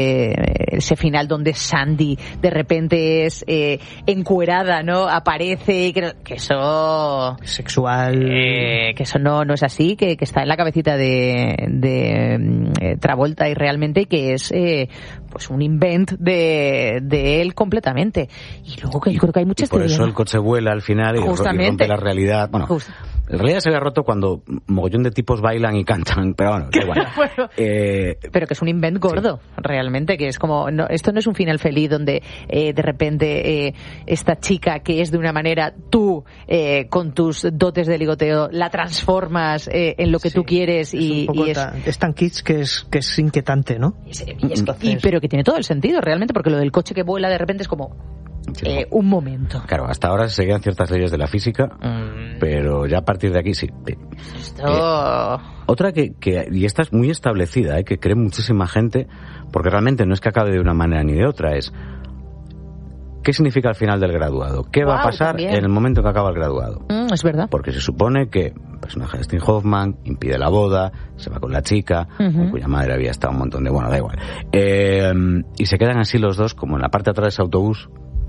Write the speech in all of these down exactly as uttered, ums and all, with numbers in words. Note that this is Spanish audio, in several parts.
Eh, ese final donde Sandy de repente es eh, encuerada, ¿no? Aparece, que, que eso... Sexual... Eh, que eso no, no es así, que, que está en la cabecita de, de eh, Travolta y realmente que es eh, pues un invent de, de él completamente. Y luego que yo creo que hay muchas por teorías. Eso el coche vuela al final y, y rompe la realidad. Bueno, Just. En realidad se había roto cuando mogollón de tipos bailan y cantan, pero bueno, da igual. bueno, eh, pero que es un invent gordo, sí. realmente, que es como, no, esto no es un final feliz donde eh, de repente eh, esta chica que es de una manera, tú eh, con tus dotes de ligoteo la transformas eh, en lo que sí, tú quieres y, es, y es, tan, es tan kitsch que es, que es inquietante, ¿no? Y es, y es, y, pero que tiene todo el sentido realmente, porque lo del coche que vuela de repente es como... Sí, eh, un momento. Claro, hasta ahora se seguían ciertas leyes de la física, mm. pero ya a partir de aquí sí. Esto... Eh, otra que, que, y esta es muy establecida, eh, que cree muchísima gente, porque realmente no es que acabe de una manera ni de otra, es ¿qué significa el final del graduado? ¿Qué wow, va a pasar también. en el momento en que acaba el graduado? Mm, es verdad. Porque se supone que el personaje de Dustin Hoffman impide la boda, se va con la chica, uh-huh. con cuya madre había estado un montón de... Bueno, da igual. Eh, y se quedan así los dos, como en la parte de atrás de ese autobús,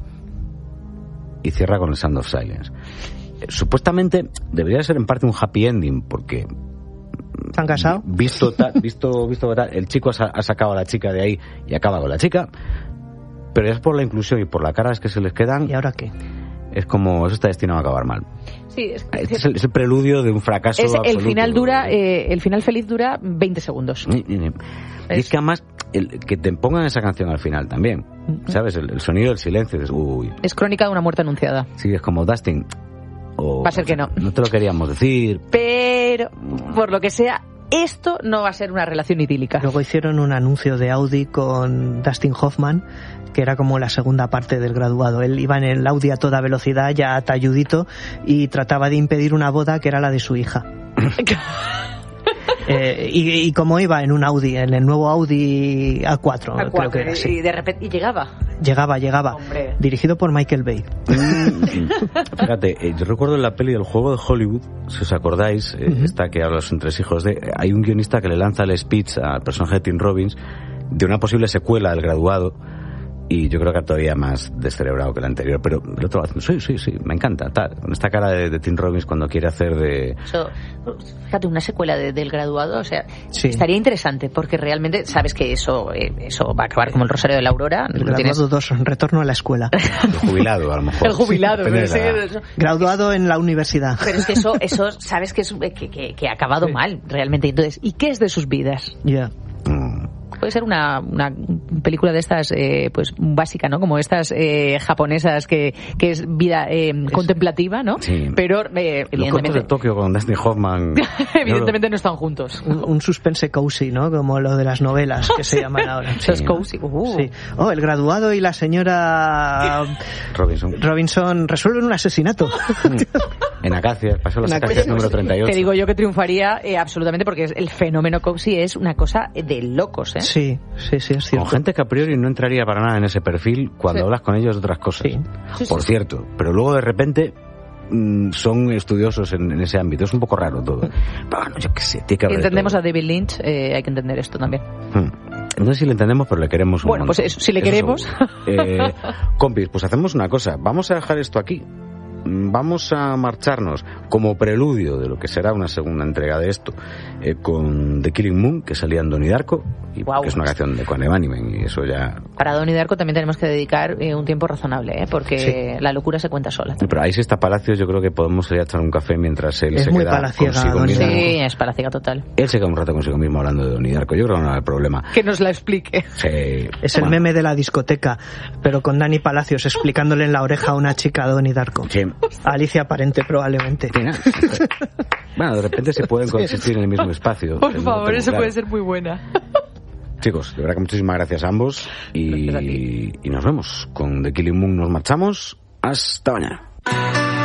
y cierra con el Sound of Silence. Eh, supuestamente debería ser en parte un happy ending, porque... ¿Se han casado? Visto, ta, visto, visto ta, el chico ha, ha sacado a la chica de ahí y acaba con la chica, pero es por la inclusión y por las caras que se les quedan. ¿Y ahora qué? Es como, eso está destinado a acabar mal. Sí, es, este es, el, es el preludio de un fracaso es, absoluto. El final dura, eh, el final feliz dura veinte segundos. Y, y, y es que además, el, que te pongan esa canción al final también, ¿sabes? El, el sonido del silencio, es, uy. Es crónica de una muerte anunciada. Sí, es como Dustin. O, va a ser que no. No te lo queríamos decir. Pero, por lo que sea, esto no va a ser una relación idílica. Luego hicieron un anuncio de Audi con Dustin Hoffman, que era como la segunda parte del graduado. Él iba en el Audi a toda velocidad, ya talludito, y trataba de impedir una boda que era la de su hija. eh, y, y como iba en un Audi, en el nuevo Audi A cuatro, A cuatro creo que era, sí. Y de repente, y llegaba. Llegaba, llegaba. Hombre. Dirigido por Michael Bay. Fíjate, eh, yo recuerdo en la peli del Juego de Hollywood, si os acordáis, eh, uh-huh. esta que habla de los entresijos de... Hay un guionista que le lanza el speech al personaje de Tim Robbins de una posible secuela del graduado, y yo creo que todavía más descerebrado que el anterior, pero el otro lado, sí, sí, sí, me encanta, tal, con esta cara de, de Tim Robbins cuando quiere hacer de... So, fíjate, una secuela de, del graduado, o sea, sí. estaría interesante, porque realmente sabes que eso eh, eso va a acabar como el Rosario de la Aurora. El graduado dos, tienes... retorno a la escuela. El jubilado, a lo mejor. El jubilado, sí, sí, la... Graduado en la universidad. Pero es que eso, eso sabes que, es, que, que, que ha acabado sí. mal, realmente. Entonces, ¿y qué es de sus vidas? Ya. Yeah. Mm. Puede ser una, una película de estas, eh, pues básica, ¿no? Como estas eh, japonesas que, que es vida eh, es, contemplativa, ¿no? Sí. Pero, eh, evidentemente... Los de Tokio con Dustin Hoffman... evidentemente no están juntos. Un, un suspense cozy, ¿no? Como lo de las novelas que se llaman ahora. Eso es cozy. Uh. Sí. Oh, el graduado y la señora... Robinson. Robinson resuelven un asesinato. En Acacias, pasó las Acacias número treinta y ocho. Te digo yo que triunfaría eh, absolutamente, porque el fenómeno cozy es una cosa de locos, ¿eh? Sí, sí, sí, es cierto. Con gente que a priori no entraría para nada en ese perfil cuando sí. hablas con ellos de otras cosas. Sí. Sí, Por sí, cierto, sí. pero luego de repente mmm, son estudiosos en, en ese ámbito. Es un poco raro todo. Pero bueno, yo qué sé, tiene que haber. Entendemos a David Lynch, eh, hay que entender esto también. Hmm. No sé si le entendemos, pero le queremos un Bueno, montón. pues eso, si le eso queremos. Eh, compis, pues hacemos una cosa. Vamos a dejar esto aquí. Vamos a marcharnos como preludio de lo que será una segunda entrega de esto eh, con The Killing Moon, que salía en Donnie Darko, y wow. que es una canción de Coen Evaniment, y eso ya... Para Donnie Darko también tenemos que dedicar eh, un tiempo razonable, ¿eh? Porque sí. la locura se cuenta sola. Sí, pero ahí sí está Palacios, yo creo que podemos ir a echar un café mientras él es se muy queda palaciega, consigo mismo. Sí, es palaciega total. Él se queda un rato consigo mismo hablando de Donnie Darko, yo creo que no hay problema. Que nos la explique. Sí. Es bueno. el meme de la discoteca, pero con Dani Palacios explicándole en la oreja a una chica a Donnie Darko. Sí. Alicia Aparente, probablemente. Bueno, de repente se pueden coexistir en el mismo espacio. Por favor, eso claro. puede ser muy buena. Chicos, de verdad que muchísimas gracias a ambos y, y nos vemos. Con The Killing Moon nos marchamos. Hasta mañana.